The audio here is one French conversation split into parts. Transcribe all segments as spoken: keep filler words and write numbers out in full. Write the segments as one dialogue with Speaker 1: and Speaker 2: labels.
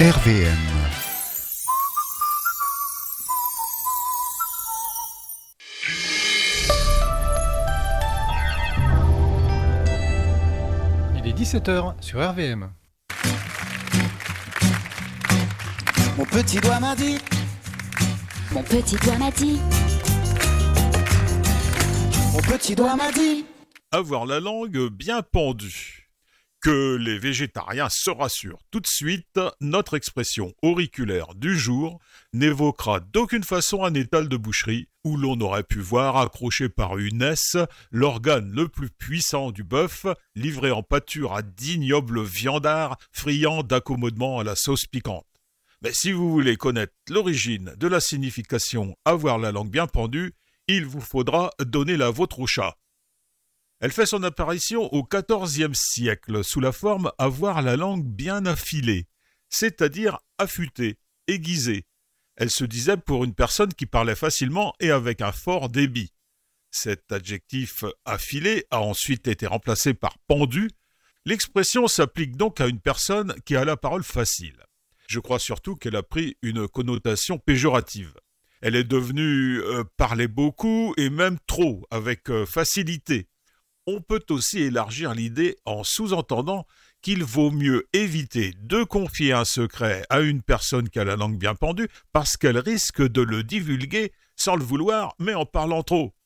Speaker 1: R V M.
Speaker 2: Il est dix-sept heures sur R V M.
Speaker 3: Mon petit doigt m'a dit,
Speaker 4: Mon petit doigt m'a dit,
Speaker 3: mon petit doigt m'a dit.
Speaker 5: Avoir la langue bien pendue. Que les végétariens se rassurent. Tout de suite, notre expression auriculaire du jour n'évoquera d'aucune façon un étal de boucherie où l'on aurait pu voir accroché par une aisse l'organe le plus puissant du bœuf, livré en pâture à d'ignobles viandards friands d'accommodements à la sauce piquante. Mais si vous voulez connaître l'origine de la signification « avoir la langue bien pendue », il vous faudra donner la vôtre au chat. Elle fait son apparition au quatorzième siècle sous la forme « avoir la langue bien affilée », c'est-à-dire affûtée, aiguisée. Elle se disait pour une personne qui parlait facilement et avec un fort débit. Cet adjectif « affilé » a ensuite été remplacé par « pendu ». L'expression s'applique donc à une personne qui a la parole facile. Je crois surtout qu'elle a pris une connotation péjorative. Elle est devenue euh, parler beaucoup et même trop, avec euh, facilité. On peut aussi élargir l'idée en sous-entendant qu'il vaut mieux éviter de confier un secret à une personne qui a la langue bien pendue parce qu'elle risque de le divulguer sans le vouloir, mais en parlant trop.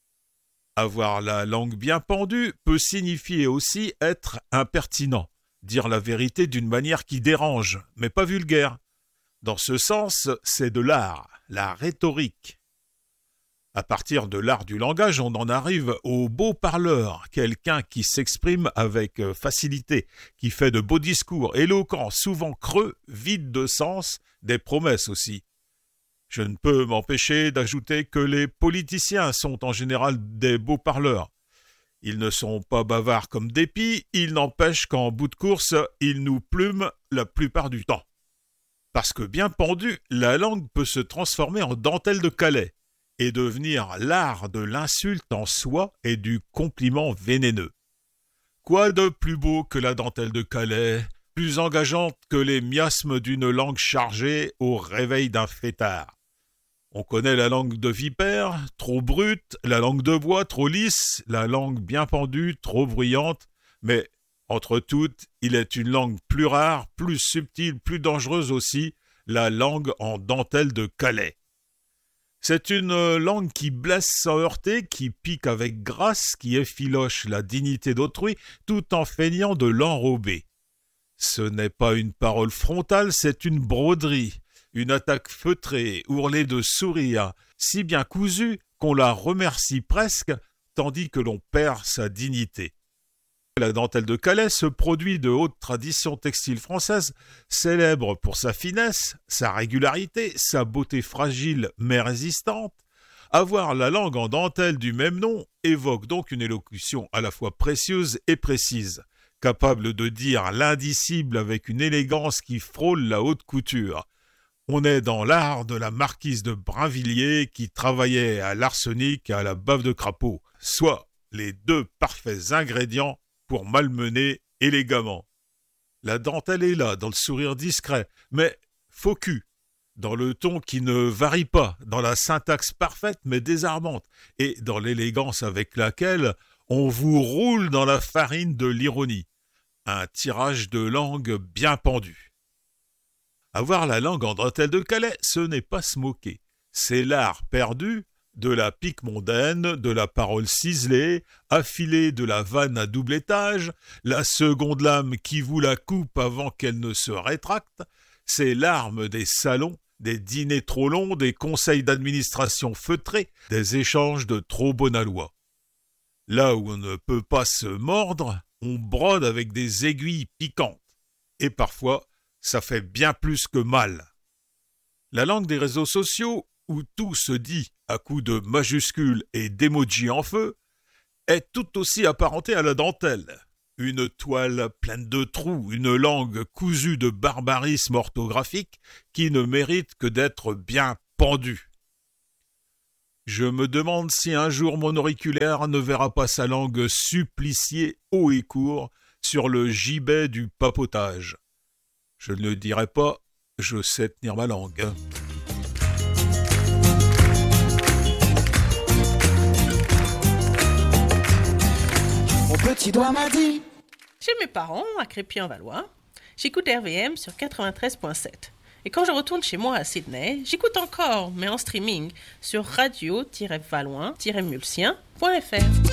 Speaker 5: Avoir la langue bien pendue peut signifier aussi être impertinent, dire la vérité d'une manière qui dérange, mais pas vulgaire. Dans ce sens, c'est de l'art, la rhétorique. À partir de l'art du langage, on en arrive au beau parleur, quelqu'un qui s'exprime avec facilité, qui fait de beaux discours, éloquents, souvent creux, vides de sens, des promesses aussi. Je ne peux m'empêcher d'ajouter que les politiciens sont en général des beaux parleurs. Ils ne sont pas bavards comme des pies, il n'empêche qu'en bout de course, ils nous plument la plupart du temps. Parce que bien pendue, la langue peut se transformer en dentelle de Calais et devenir l'art de l'insulte en soi et du compliment vénéneux. Quoi de plus beau que la dentelle de Calais, plus engageante que les miasmes d'une langue chargée au réveil d'un fêtard. On connaît la langue de vipère, trop brute, la langue de bois, trop lisse, la langue bien pendue, trop bruyante, mais entre toutes, il est une langue plus rare, plus subtile, plus dangereuse aussi, la langue en dentelle de Calais. C'est une langue qui blesse sans heurter, qui pique avec grâce, qui effiloche la dignité d'autrui, tout en feignant de l'enrober. Ce n'est pas une parole frontale, c'est une broderie, une attaque feutrée, ourlée de sourires, si bien cousue qu'on la remercie presque, tandis que l'on perd sa dignité. La dentelle de Calais, ce produit de haute tradition textile française, célèbre pour sa finesse, sa régularité, sa beauté fragile mais résistante. Avoir la langue en dentelle du même nom évoque donc une élocution à la fois précieuse et précise, capable de dire l'indicible avec une élégance qui frôle la haute couture. On est dans l'art de la marquise de Brinvilliers qui travaillait à l'arsenic et à la bave de crapaud, soit les deux parfaits ingrédients pour malmener élégamment. La dentelle est là, dans le sourire discret, mais faux cul, dans le ton qui ne varie pas, dans la syntaxe parfaite mais désarmante, et dans l'élégance avec laquelle on vous roule dans la farine de l'ironie. Un tirage de langue bien pendu. Avoir la langue en dentelle de Calais, ce n'est pas se moquer. C'est l'art perdu de la pique mondaine, de la parole ciselée, affilée de la vanne à double étage, la seconde lame qui vous la coupe avant qu'elle ne se rétracte, c'est l'arme des salons, des dîners trop longs, des conseils d'administration feutrés, des échanges de trop bonne aloi. Là où on ne peut pas se mordre, on brode avec des aiguilles piquantes. Et parfois, ça fait bien plus que mal. La langue des réseaux sociaux, où tout se dit à coups de majuscules et d'émojis en feu, est tout aussi apparentée à la dentelle. Une toile pleine de trous, une langue cousue de barbarisme orthographique qui ne mérite que d'être bien pendue. Je me demande si un jour mon auriculaire ne verra pas sa langue suppliciée haut et court sur le gibet du papotage. Je ne le dirai pas, je sais tenir ma langue.
Speaker 3: Mon petit doigt m'a dit.
Speaker 1: Chez mes parents, à Crépy-en-Valois, j'écoute R V M sur quatre-vingt-treize virgule sept. Et quand je retourne chez moi à Sydney, j'écoute encore, mais en streaming, sur radio tiret valois tiret mulsien point f r.